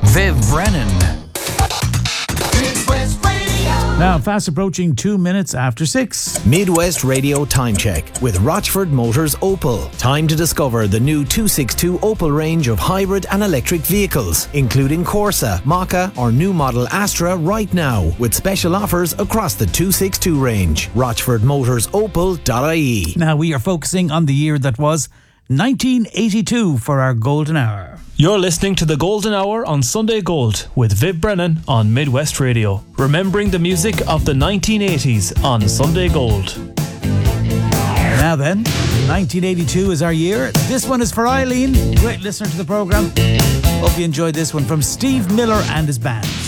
Viv Brennan. Now, fast approaching 2 minutes after 6. Midwest Radio Time Check with Rochford Motors Opel. Time to discover the new 262 Opel range of hybrid and electric vehicles, including Corsa, Mokka or new model Astra right now, with special offers across the 262 range. RochfordMotorsOpel.ie. Now, we are focusing on the year that was 1982 for our golden hour. You're listening to the Golden Hour on Sunday Gold with Viv Brennan on Midwest Radio. Remembering the music of the 1980s on Sunday Gold. Now then, 1982 is our year. This one is for Eileen, great listener to the programme. Hope you enjoyed this one from Steve Miller and his band.